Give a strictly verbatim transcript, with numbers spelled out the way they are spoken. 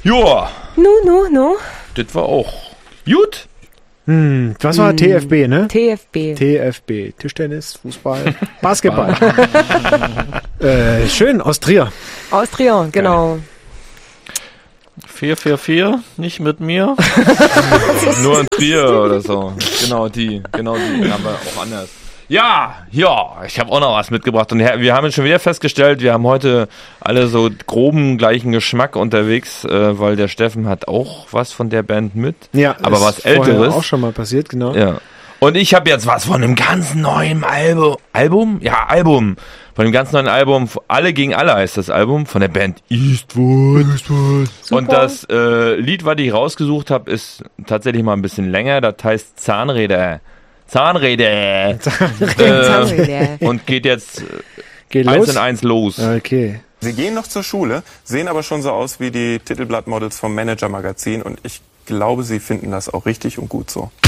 Joa. Nu, nu, nu. Das war auch gut. Hm, was war hm. T F B, ne? T F B. T F B. Tischtennis, Fußball, Basketball. äh, schön, aus Trier. Aus Trier, genau. vier vier vier, nicht mit mir. Nur in Trier oder so. Genau die, genau die haben wir auch anders. Ja, ja, ich habe auch noch was mitgebracht und wir haben schon wieder festgestellt, wir haben heute alle so groben gleichen Geschmack unterwegs, äh, weil der Steffen hat auch was von der Band mit, ja, aber was Älteres. Auch schon mal passiert, genau. Ja. Und ich habe jetzt was von einem ganz neuen Album, Album? Ja, Album. Von einem ganz neuen Album, Alle gegen Alle heißt das Album, von der Band Eastwood. Eastwood. Und das äh, Lied, was ich rausgesucht habe, ist tatsächlich mal ein bisschen länger, das heißt Zahnräder. Zahnräder. Zahnräder. Äh, und geht jetzt äh, geht eins los? in eins los. Okay. Sie gehen noch zur Schule, sehen aber schon so aus wie die Titelblattmodels vom Manager-Magazin und ich glaube, Sie finden das auch richtig und gut so.